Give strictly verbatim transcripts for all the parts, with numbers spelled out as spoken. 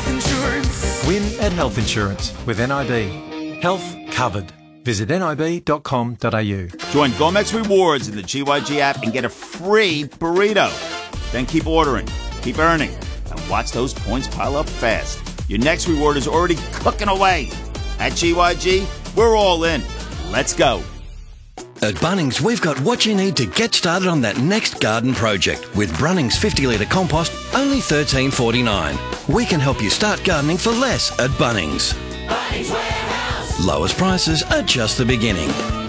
health insurance. Win at Health Insurance with N I B. Health covered. Visit nib dot com dot a u. Join Gomex Rewards in the G Y G app and get a free burrito. Then keep ordering, keep earning, and watch those points pile up fast. Your next reward is already cooking away. At G Y G, we're all in. Let's go. At Bunnings, we've got what you need to get started on that next garden project. With Brunnings fifty litre compost, only thirteen forty-nine. We can help you start gardening for less at Bunnings. Bunnings Warehouse. Lowest prices are just the beginning.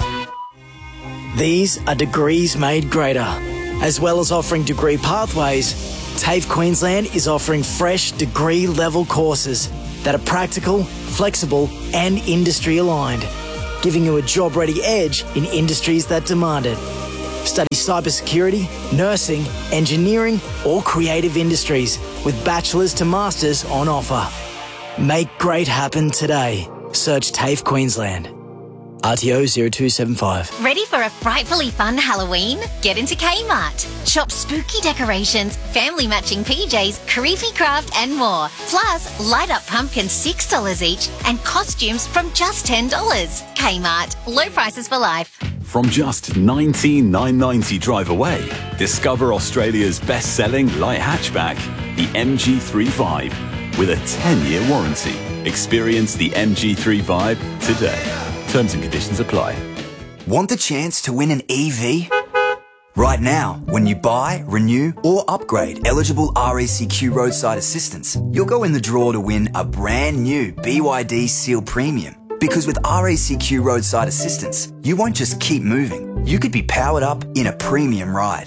These are degrees made greater. As well as offering degree pathways, TAFE Queensland is offering fresh degree level courses that are practical, flexible and industry aligned, giving you a job-ready edge in industries that demand it. Study cybersecurity, nursing, engineering or creative industries with bachelor's to master's on offer. Make great happen today. Search TAFE Queensland. R T O zero two seven five. Ready for a frightfully fun Halloween? Get into Kmart. Shop spooky decorations, family matching P Js, creepy craft and more. Plus, light up pumpkins six dollars each and costumes from just ten dollars. Kmart. Low prices for life. From just nineteen nine ninety drive away, discover Australia's best-selling light hatchback, the M G three Vibe, with a ten-year warranty. Experience the M G three Vibe today. Terms and conditions apply. Want the chance to win an E V? Right now, when you buy, renew or upgrade eligible R A C Q roadside assistance, you'll go in the draw to win a brand new B Y D Seal Premium. Because with R A C Q roadside assistance, you won't just keep moving. You could be powered up in a premium ride.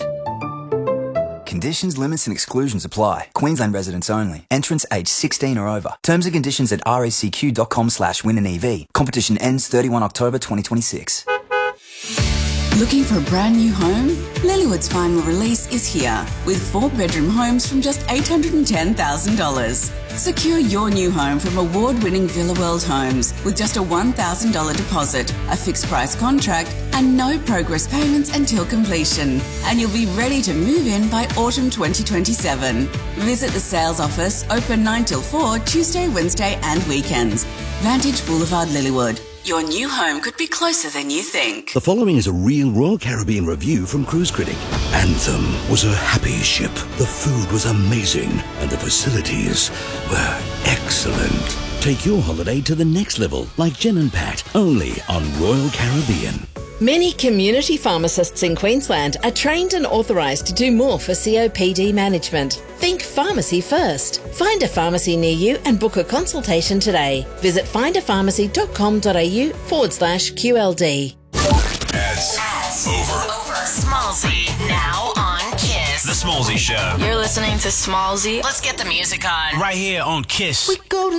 Conditions, limits and exclusions apply. Queensland residents only. Entrants aged sixteen or over. Terms and conditions at racq.com slash win an EV. Competition ends thirty-first October twenty twenty-six. Looking for a brand new home? Lilywood's final release is here with four bedroom homes from just eight hundred ten thousand dollars. Secure your new home from award-winning Villa World Homes with just a one thousand dollars deposit, a fixed price contract and no progress payments until completion. And you'll be ready to move in by autumn twenty twenty-seven. Visit the sales office, open nine till four, Tuesday, Wednesday and weekends. Vantage Boulevard, Lilywood. Your new home could be closer than you think. The following is a real Royal Caribbean review from Cruise Critic. Anthem was a happy ship. The food was amazing and the facilities were excellent. Take your holiday to the next level like Jen and Pat, only on Royal Caribbean. Many community pharmacists in Queensland are trained and authorised to do more for C O P D management. Think pharmacy first. Find a pharmacy near you and book a consultation today. Visit findapharmacy.com.au forward slash QLD. Ads. Ads. Over. Over. Smallzy. Now on Kiss. The Smallzy Show. You're listening to Smallzy. Let's get the music on. Right here on Kiss. We go to